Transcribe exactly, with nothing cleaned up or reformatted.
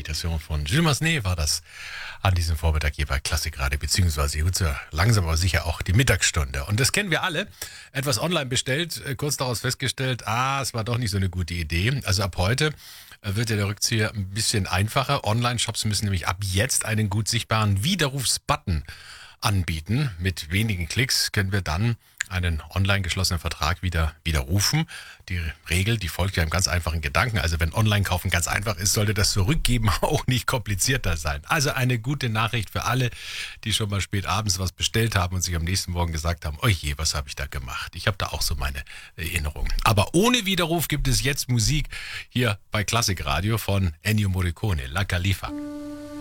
Meditation von Gilles Massenet war das an diesem Vormittag hier bei Klassikradio, beziehungsweise langsam aber sicher auch die Mittagsstunde. Und das kennen wir alle. Etwas online bestellt, kurz daraus festgestellt, ah, es war doch nicht so eine gute Idee. Also ab heute wird ja der Rückzieher ein bisschen einfacher. Online-Shops müssen nämlich ab jetzt einen gut sichtbaren Widerrufsbutton anbieten. Mit wenigen Klicks können wir dann einen online geschlossenen Vertrag wieder widerrufen. Die Regel, die folgt ja einem ganz einfachen Gedanken. Also wenn Online-Kaufen ganz einfach ist, sollte das Zurückgeben auch nicht komplizierter sein. Also eine gute Nachricht für alle, die schon mal spät abends was bestellt haben und sich am nächsten Morgen gesagt haben, oh je, was habe ich da gemacht? Ich habe da auch so meine Erinnerungen. Aber ohne Widerruf gibt es jetzt Musik hier bei Klassikradio von Ennio Morricone, La Califa.